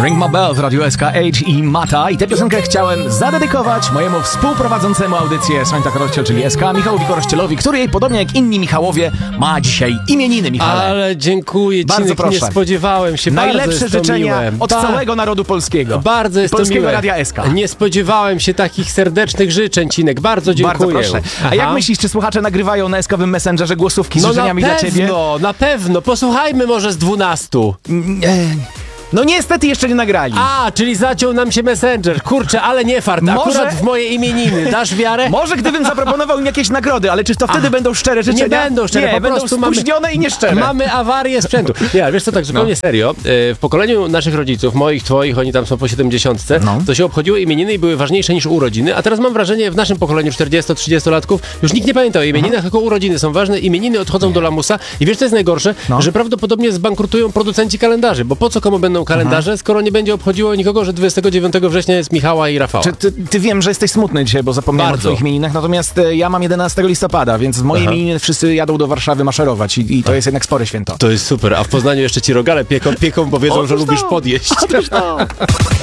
Ring My Bell w Radiu SK i Mata. I tę piosenkę chciałem zadedykować mojemu współprowadzącemu audycję Sońta Korościel, czyli SK, Michałowi Korościelowi, który podobnie jak inni Michałowie ma dzisiaj imieniny, Michale. Ale dziękuję, bardzo Cinek, proszę. Nie spodziewałem się. Najlepsze życzenia od całego narodu polskiego. Bardzo jest Polskiego to miłe. Radia SK. Nie spodziewałem się takich serdecznych życzeń, Cinek. Bardzo dziękuję. Bardzo proszę. A jak myślisz, czy słuchacze nagrywają na SK-owym Messengerze głosówki z życzeniami dla ciebie? No na pewno. Posłuchajmy może z 12. No niestety jeszcze nie nagrali. A, czyli zaciął nam się Messenger. Kurczę, ale nie fart. Akurat w moje imieniny. Dasz wiarę? Może gdybym zaproponował im jakieś nagrody, ale czy to wtedy będą szczere życzenia? Nie będą szczere, nie, po będą prostu spóźnione i nieszczere. Mamy awarię sprzętu. Ja, wiesz co, tak zupełnie serio, w pokoleniu naszych rodziców, moich, twoich, oni tam są po 70, to się obchodziły imieniny i były ważniejsze niż urodziny, a teraz mam wrażenie, w naszym pokoleniu 40-30-latków już nikt nie pamięta o imieninach, tylko urodziny są ważne, imieniny odchodzą do lamusa i wiesz co jest najgorsze? Że prawdopodobnie zbankrutują producenci kalendarzy, bo po co komu będą kalendarze, skoro nie będzie obchodziło nikogo, że 29 września jest Michała i Rafała. Ty wiem, że jesteś smutny dzisiaj, bo zapomniałem o twoich imieninach, natomiast ja mam 11 listopada, więc w moje imieniny wszyscy jadą do Warszawy maszerować i to jest jednak spore święto. To jest super, a w Poznaniu jeszcze ci rogale pieką, bo wiedzą, że lubisz podjeść.